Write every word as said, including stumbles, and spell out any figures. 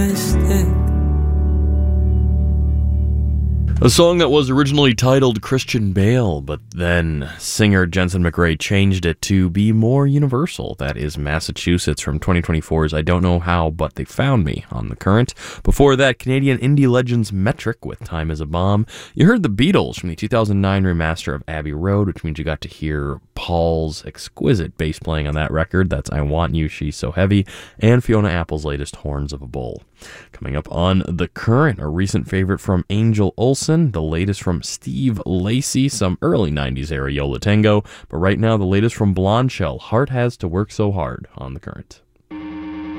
A song that was originally titled Christian Bale, but then singer Jensen McRae changed it to be more universal. That is Massachusetts from twenty twenty-four's I Don't Know How, But They Found Me on The Current. Before that, Canadian indie legends Metric with Time Is a Bomb. You heard the Beatles from the two thousand nine remaster of Abbey Road, which means you got to hear Paul's exquisite bass playing on that record. That's I Want You, She's So Heavy, and Fiona Apple's latest Horns of a Bull. Coming up on The Current, a recent favorite from Angel Olsen, the latest from Steve Lacy, some early nineties era Yola Tango, but right now the latest from Blonde Shell, Heart Has to Work So Hard on The Current.